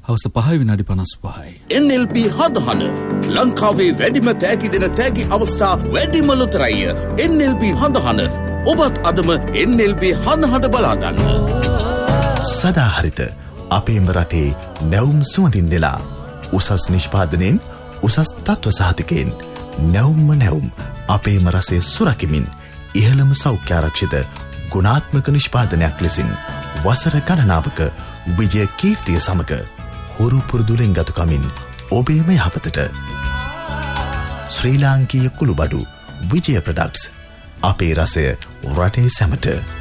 හවස 5:55. NLP හදහන ලංකාවේ වැඩිම තෑගි දෙන තෑගි අවස්ථා වැඩිම ලොතරැය. NLP හදහන ඔබත් අදම NLP හදහට බලාගන්න. සදාහරිත අපේම රටේ නැවුම් සුවඳින් නෙලා උසස් නිෂ්පාදනයෙන් උසස් තත්ත්ව සහතිකයෙන් නැවුම් අපේම රසය සුරකිමින් ඉහළම සෞඛ්‍යාරක්ෂිත ගුණාත්මක නිෂ්පාදනයක් ලෙසින් වසර ගණනාවක විජය කීර්තිය සමග හුරු පුරුදුලෙන් ගතුකමින් ඔබේම යහපතට ශ්‍රී ලාංකීය කුළුබඩු විජය ප්‍රොඩක්ට්ස් අපේ රසය රටේ සැමට.